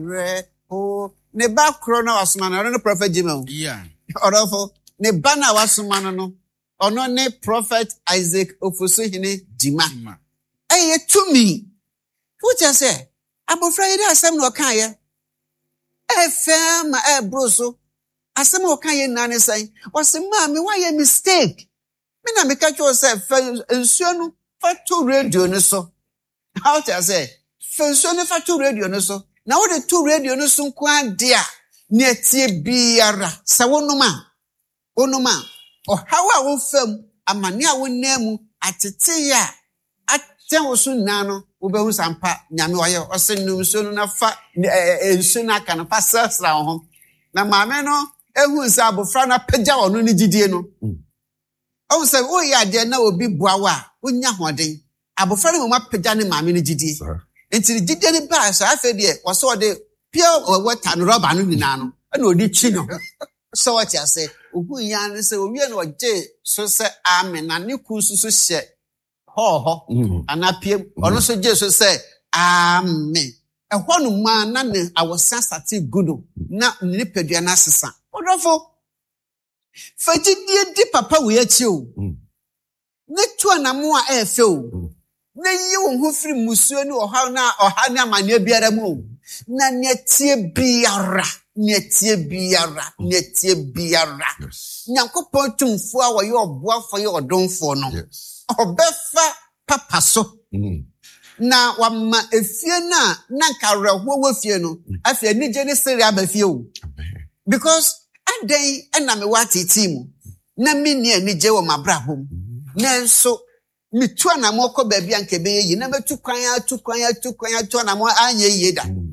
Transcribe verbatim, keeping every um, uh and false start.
re o ne ba kro na wasoma no no prophet Jimmy. Yeah. Orofo ne ba na wasoma no no ono ne prophet Isaac Ofosuhene Jima. Eye tumi. What you say? Abofra yi da asem no kan ye. E fam e broso. Asem o kan ye nane san. O se ma me why a mistake. Me na me ka cho say fa nsuo no fa to radio no so. How to say? Fa nsuo no fa to radio no so. Na wo de to radio no so nko ade a na etie biara. Sa wonoma. Onoma. O hawa wo fam amane a wonamu atete ya. Ten wosu nano ubehu sampa nyame waye ose numso no na fa ensu na aka na fa sasra ho na maame no ehu nsa abofra na pagya ono ni gidie no o se o ya de na obi boawa onya hoden abofra no ma pagya ne maame no gidie enti gidie ni ba so afa de wose ode pia water no rubber no nyina no na odi chi no so what you say ogu yan se owie no oje so se amen na ne ku susu hye ho ho anapiem ono so Jesus say amen e ho no ma na ne awosa sate gudu na nipadua na sesa odofo fagidie di papa we achi o ne tu anamo a efe o na yi wo ho firi musuo ni oha na oha na amane biara mu o na netie biara netie biara netie biara nyankopon tumfo a wo ye oboafo ye odonfo no obefa papa so mm. na wama efie na nanka reho wafie no afie ni je ni sere abafie o because adai na me wati team na mini ani je wo mabrahom na nso mitu na moko ba bia nke be yi na metu kwan atu kwan atu kwan atu na mo anye yi da